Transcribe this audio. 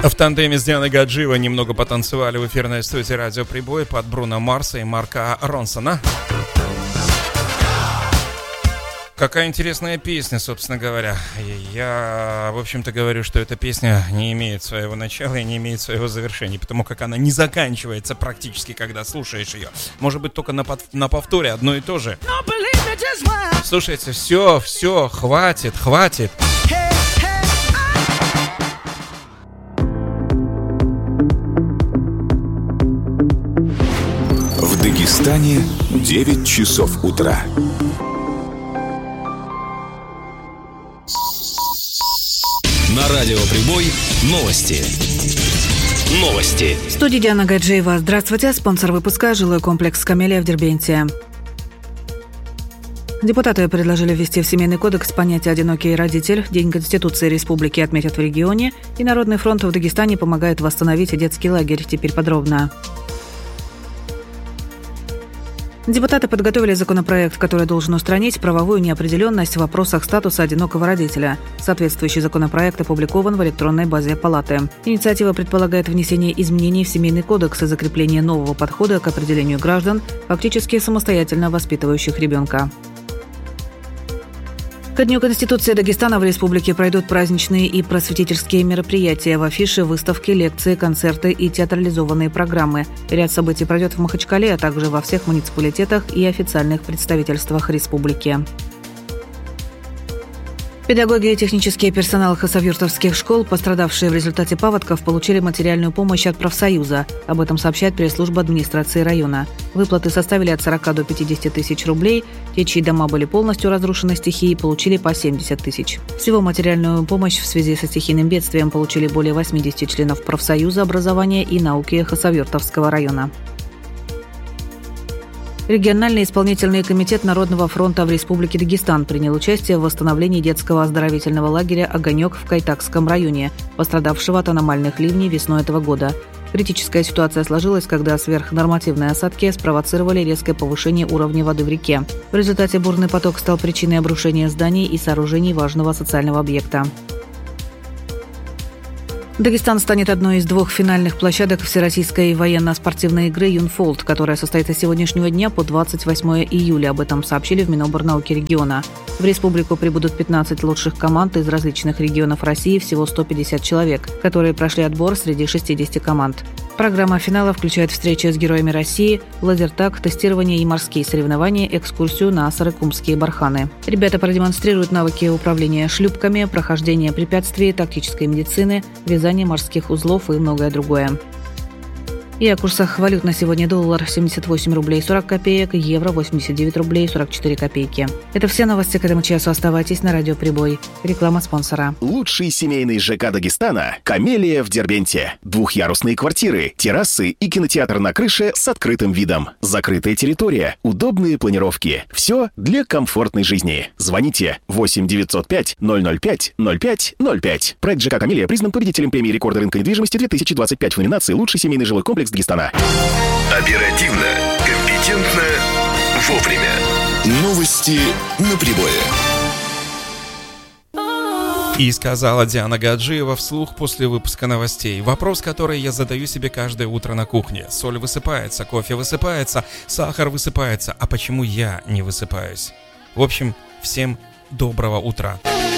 В тандеме с Дианой Гаджиевой немного потанцевали в эфирной студии «Радио Прибой» под Бруно Марса и Марка Ронсона. Какая интересная песня, собственно говоря. Я, в общем-то, говорю, что эта песня не имеет своего начала и не имеет своего завершения, потому как она не заканчивается практически, когда слушаешь ее. Может быть, только на повторе одно и то же. Слушайте, все, хватит. В Дагестане 9 часов утра. На радио Прибой новости. В студии Диана Гаджиева. Здравствуйте. Спонсор выпуска — жилой комплекс «Камелия» в Дербенте. Депутаты предложили ввести в Семейный кодекс понятие «одинокий родитель». День Конституции Республики отметят в регионе. И Народный фронт в Дагестане помогает восстановить детский лагерь. Теперь подробно. Депутаты подготовили законопроект, который должен устранить правовую неопределенность в вопросах статуса одинокого родителя. Соответствующий законопроект опубликован в электронной базе Палаты. Инициатива предполагает внесение изменений в Семейный кодекс и закрепление нового подхода к определению граждан, фактически самостоятельно воспитывающих ребенка. Ко Дню Конституции Дагестана в республике пройдут праздничные и просветительские мероприятия. В афише, выставки, лекции, концерты и театрализованные программы. Ряд событий пройдет в Махачкале, а также во всех муниципалитетах и официальных представительствах республики. Педагоги и технический персонал хасавюртовских школ, пострадавшие в результате паводков, получили материальную помощь от профсоюза. Об этом сообщает пресс-служба администрации района. Выплаты составили от 40 до 50 тысяч рублей. Те, чьи дома были полностью разрушены стихией, получили по 70 тысяч. Всего материальную помощь в связи со стихийным бедствием получили более 80 членов профсоюза образования и науки Хасавюртовского района. Региональный исполнительный комитет Народного фронта в Республике Дагестан принял участие в восстановлении детского оздоровительного лагеря «Огонек» в Кайтакском районе, пострадавшего от аномальных ливней весной этого года. Критическая ситуация сложилась, когда сверхнормативные осадки спровоцировали резкое повышение уровня воды в реке. В результате бурный поток стал причиной обрушения зданий и сооружений важного социального объекта. Дагестан станет одной из двух финальных площадок Всероссийской военно-спортивной игры «Юнфолд», которая состоится с сегодняшнего дня по 28 июля. Об этом сообщили в Миноборнауки региона. В республику прибудут 15 лучших команд из различных регионов России, всего 150 человек, которые прошли отбор среди 60 команд. Программа финала включает встречи с героями России, лазертаг, тестирование и морские соревнования, экскурсию на Сарыкумские барханы. Ребята продемонстрируют навыки управления шлюпками, прохождения препятствий, тактической медицины, вязания морских узлов и многое другое. И о курсах валют на сегодня: доллар 78 рублей 40 копеек, евро 89 рублей 44 копейки. Это все новости к этому часу. Оставайтесь на радио Прибой. Реклама спонсора. Лучший семейный ЖК Дагестана — «Камелия» в Дербенте. Двухъярусные квартиры, террасы и кинотеатр на крыше с открытым видом. Закрытая территория, удобные планировки. Все для комфортной жизни. Звоните 8 905 005 05 05. Проект ЖК «Камелия» признан победителем премии «Рекорды рынка недвижимости» 2025 в номинации «Лучший семейный жилой комплекс Дагестана». Оперативно, компетентно, вовремя. Новости на Прибое. И сказала Диана Гаджиева вслух после выпуска новостей. Вопрос, который я задаю себе каждое утро на кухне. Соль высыпается, кофе высыпается, сахар высыпается. А почему я не высыпаюсь? В общем, всем доброго утра.